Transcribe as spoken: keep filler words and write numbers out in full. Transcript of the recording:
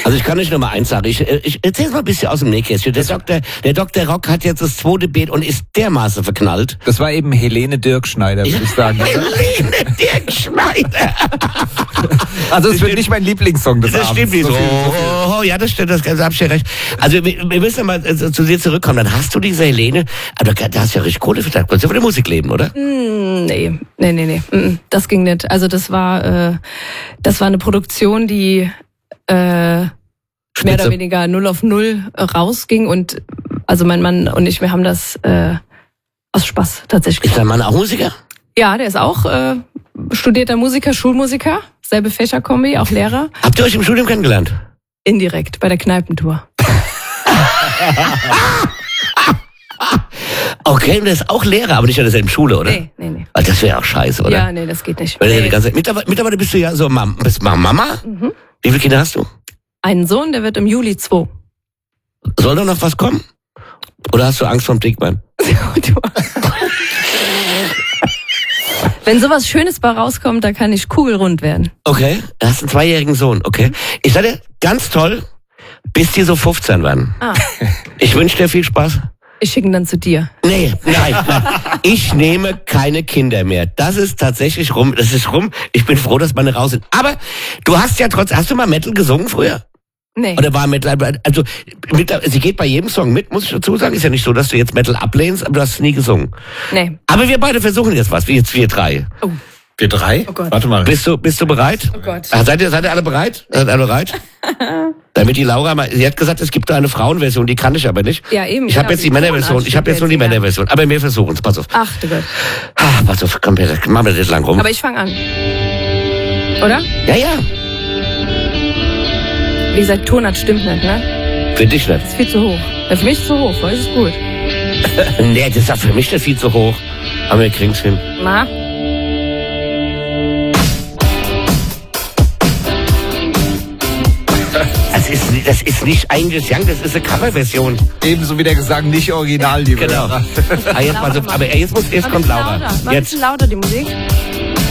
Also ich kann nicht nur mal eins sagen. Ich, ich erzähl's mal ein bisschen aus dem Nähkästchen. Der Doktor, der Doktor Rock hat jetzt das zweite Beet und ist dermaßen verknallt. Das war eben Helene Dirkschneider, würde ich sagen. Helene Dirkschneider. Also es wird nicht mein Lieblingssong des Das Abends. stimmt nicht. So So viel, so viel. oh, ja, das stimmt, das hab ich ja recht. Also wir, wir müssen mal äh, zu dir zurückkommen. Dann hast du diese Helene, aber da hast du ja richtig Kohle für das. Kannst du von der Musik leben, oder? Mm, nee, nee, nee, nee. Mm, das ging nicht. Also das war, äh, das war eine Produktion, die äh, mehr oder weniger null auf null rausging und also mein Mann und ich, wir haben das äh, aus Spaß tatsächlich. Ist dein Mann auch Musiker? Ja, der ist auch äh, studierter Musiker, Schulmusiker, selbe Fächerkombi, auch Lehrer. Habt ihr euch im Studium kennengelernt? Indirekt, bei der Kneipentour. Okay, und der ist auch Lehrer, aber nicht in derselben Schule, oder? Nee, nee, nee. Weil das wäre auch scheiße, oder? Ja, nee, das geht nicht. Weil Nee. die ganze, mittlerweile, mittlerweile bist du ja so Mam, bist Mama? Mhm. Wie viele Kinder hast du? Einen Sohn, der wird im Juli zwei. Soll da noch was kommen? Oder hast du Angst vor dem Dickmann? Wenn sowas Schönes bei rauskommt, da kann ich kugelrund werden. Okay, du hast einen zweijährigen Sohn, okay. Ich sag dir, ganz toll, bis die so fünfzehn werden. Ah, Ich wünsche dir viel Spaß. ich schicke ihn dann zu dir. Nee, nein, nein. Ich nehme keine Kinder mehr. Das ist tatsächlich rum, das ist rum. Ich bin froh, dass meine raus sind. Aber du hast ja trotzdem, hast du mal Metal gesungen früher? Nee. Oder war Metal, also mit, sie geht bei jedem Song mit, muss ich dazu sagen. Ist ja nicht so, dass du jetzt Metal ablehnst, aber du hast nie gesungen. Nee. Aber wir beide versuchen jetzt was, wie jetzt wir drei. Oh. Wir drei? Oh Gott. Warte mal. Bist du, bist du bereit? Oh Gott. Ah, seid ihr, seid ihr alle bereit? Seid ihr alle bereit? Damit die Laura mal, sie hat gesagt, es gibt da eine Frauenversion, die kann ich aber nicht. Ja, eben. Ich habe genau, jetzt die Männerversion, ich habe jetzt nur die Tonart Männerversion. Aber wir versuchen es, pass auf. Ach du Gott. Ah, pass auf, komm, wir- machen wir das jetzt lang rum. Aber ich fange an. Oder? Ja, ja, Wie gesagt, Tonart stimmt nicht, ne? für dich nicht. Ist viel zu hoch. Ja, für mich zu hoch, für euch ist gut. Nee, das ist ja für mich das viel zu hoch. Aber wir kriegen's hin. Na? Das ist, das ist nicht eigentlich Young, das ist eine Coverversion. Ebenso wie der Gesang nicht original, liebe Genau. Hörer. Ah, jetzt, pass auf, aber jetzt muss, jetzt kommt Laura. Lauter. Mach ein Jetzt. bisschen lauter die Musik.